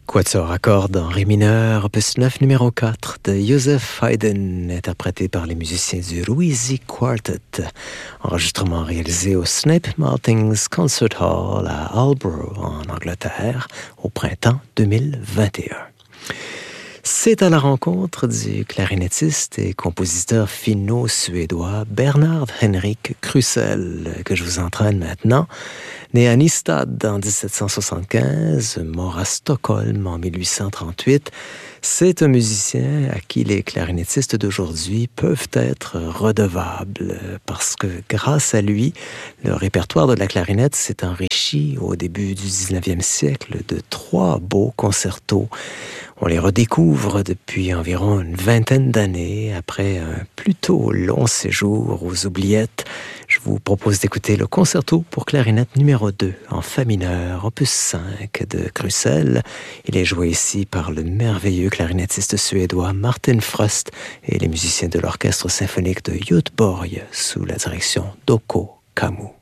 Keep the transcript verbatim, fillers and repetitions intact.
Quatuor à cordes en ré mineur, opus neuf numéro quatre de Joseph Haydn, interprété par les musiciens du Ruizy Quartet. Enregistrement réalisé au Snape Martins Concert Hall à Aldborough, en Angleterre, au printemps deux mille vingt et un. C'est à la rencontre du clarinettiste et compositeur finno-suédois Bernard Henrik Krusell que je vous entraîne maintenant. Né à Nystad en dix-sept cent soixante-quinze, mort à Stockholm en mille huit cent trente-huit, c'est un musicien à qui les clarinettistes d'aujourd'hui peuvent être redevables parce que grâce à lui, le répertoire de la clarinette s'est enrichi au début du dix-neuvième siècle de trois beaux concertos. On les redécouvre depuis environ une vingtaine d'années après un plutôt long séjour aux oubliettes. Je vous propose d'écouter le concerto pour clarinette numéro deux en fa mineur, opus cinq de Krusell. Il est joué ici par le merveilleux clarinettiste suédois Martin Fröst et les musiciens de l'orchestre symphonique de Göteborg sous la direction d'Oko Kamu.